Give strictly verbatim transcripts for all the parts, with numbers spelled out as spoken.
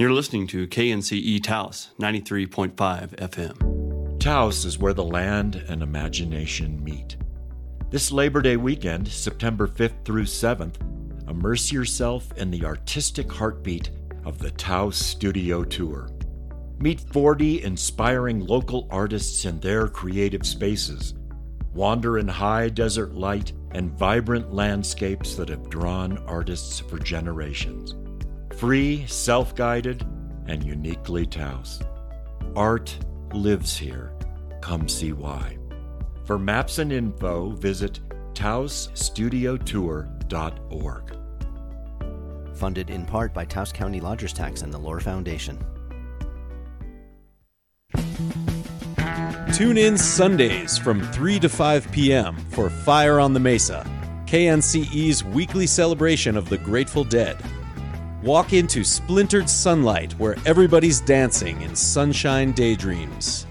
You're listening to K N C E Taos, ninety-three point five F M. Taos is where the land and imagination meet. This Labor Day weekend, September fifth through seventh, immerse yourself in the artistic heartbeat of the Taos Studio Tour. Meet forty inspiring local artists in their creative spaces. Wander in high desert light and vibrant landscapes that have drawn artists for generations. Free, self-guided, and uniquely Taos. Art lives here. Come see why. For maps and info, visit taos studio tour dot org. Funded in part by Taos County Lodgers Tax and the Lore Foundation. Tune in Sundays from three to five p.m. for Fire on the Mesa, K N C E's weekly celebration of the Grateful Dead. Walk into splintered sunlight where everybody's dancing in sunshine daydreams.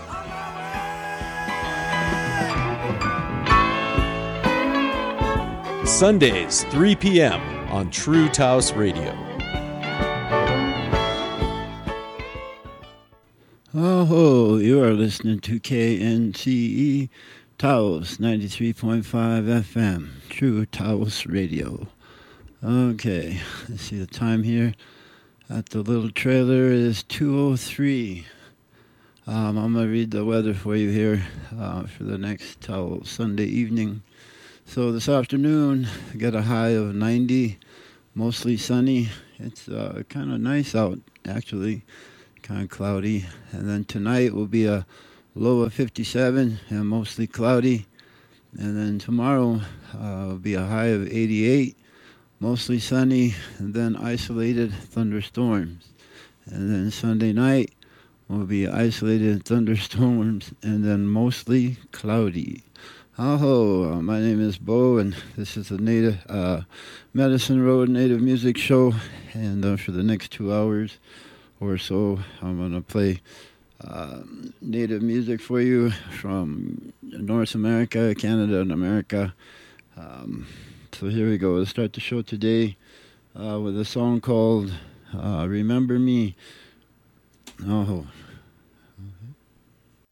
Sundays, three p.m. on True Taos Radio. Oh, you are listening to K N C E Taos, ninety-three point five F M, True Taos Radio. Okay, let's see the time here. At the little trailer is two oh three. Um, I'm going to read the weather for you here uh, for the next uh, Sunday evening. So this afternoon, I got a high of ninety, mostly sunny. It's uh, kind of nice out, actually. Kind of cloudy. And then tonight will be a low of fifty-seven and mostly cloudy. And then tomorrow uh, will be a high of eighty-eight, mostly sunny, and then isolated thunderstorms. And then Sunday night will be isolated thunderstorms and then mostly cloudy. Hello, uh, my name is Bo, and this is the Native uh, Medicine Road Native Music Show. And uh, for the next two hours or so, I'm going to play uh, native music for you from North America, Canada, and America. Um, so here we go. We'll start the show today uh, with a song called uh, Remember Me. Oh,